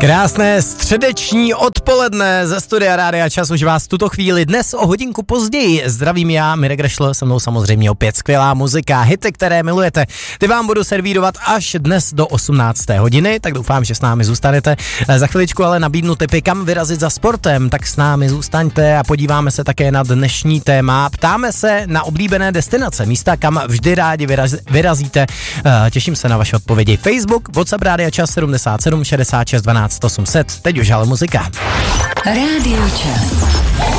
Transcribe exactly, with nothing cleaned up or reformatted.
Krásné středeční odpoledne ze studia Rádia Čas, už vás v tuto chvíli dnes o hodinku později. Zdravím já, Mirek Rešl, se mnou samozřejmě opět skvělá muzika, hity, které milujete. Ty vám budu servírovat až dnes do osmnácté hodiny, tak doufám, že s námi zůstanete. Za chviličku ale nabídnu tipy, kam vyrazit za sportem, tak s námi zůstaňte a podíváme se také na dnešní téma. Ptáme se na oblíbené destinace, místa, kam vždy rádi vyraz, vyrazíte. Těším se na vaše odpovědi. Facebook, WhatsApp Rádia Čas sedmdesát sedm šedesát šest dvanáct osm set. Teď už ale muzika. Rádio Čas.